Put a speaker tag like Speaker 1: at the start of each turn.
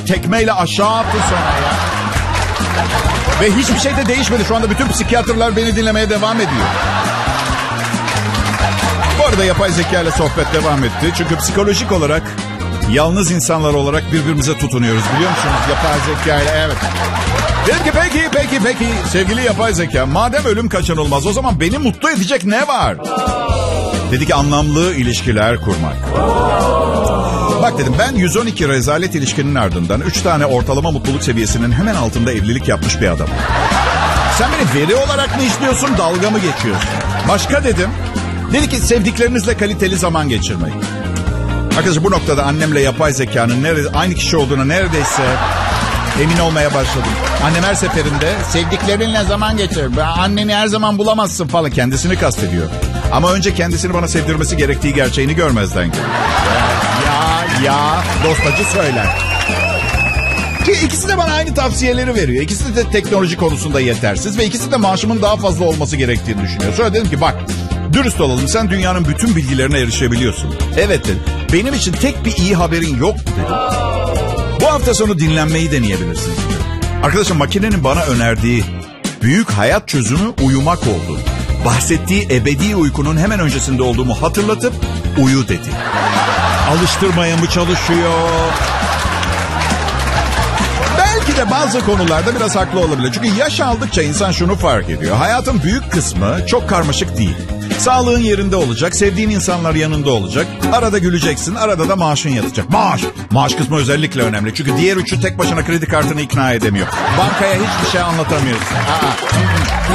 Speaker 1: tekmeyle aşağı attı sonra ya. Ve hiçbir şey de değişmedi. Şu anda bütün psikiyatrlar beni dinlemeye devam ediyor. Bu arada yapay zeka ile sohbet devam etti. Çünkü psikolojik olarak yalnız insanlar olarak birbirimize tutunuyoruz, biliyor musunuz? Yapay zeka ile, evet. Dedim ki peki sevgili yapay zeka, madem ölüm kaçınılmaz, o zaman beni mutlu edecek ne var? Dedi ki anlamlı ilişkiler kurmak. Bak dedim, ben 112 rezalet ilişkinin ardından 3 tane ortalama mutluluk seviyesinin hemen altında evlilik yapmış bir adamım. Sen beni veri olarak mı işliyorsun, dalga mı geçiyorsun? Başka dedim. Dedi ki sevdiklerinizle kaliteli zaman geçirmek. Arkadaşlar bu noktada annemle yapay zekanın aynı kişi olduğuna neredeyse emin olmaya başladım. Annem her seferinde sevdiklerinle zaman geçir, anneni her zaman bulamazsın falan, kendisini kastediyor. Ama önce kendisini bana sevdirmesi gerektiği gerçeğini görmezden geliyor. Ya dostacı söyler. Ki ikisi de bana aynı tavsiyeleri veriyor. İkisi de teknoloji konusunda yetersiz ve ikisi de maaşımın daha fazla olması gerektiğini düşünüyor. Sonra dedim ki bak, dürüst olalım, sen dünyanın bütün bilgilerine erişebiliyorsun. Evet dedim. Benim için tek bir iyi haberin yok dedim. Bu hafta sonu dinlenmeyi deneyebilirsin. Arkadaşlar makinenin bana önerdiği büyük hayat çözümü uyumak oldu. Bahsettiği ebedi uykunun hemen öncesinde olduğumu hatırlatıp uyu dedi. Alıştırmaya mı çalışıyor? Belki de bazı konularda biraz haklı olabilir. Çünkü yaş aldıkça insan şunu fark ediyor. Hayatın büyük kısmı çok karmaşık değil. Sağlığın yerinde olacak, sevdiğin insanlar yanında olacak. Arada güleceksin, arada da maaşın yatacak. Maaş kısmı özellikle önemli. Çünkü diğer üçü tek başına kredi kartını ikna edemiyor. Bankaya hiçbir şey anlatamıyorsun.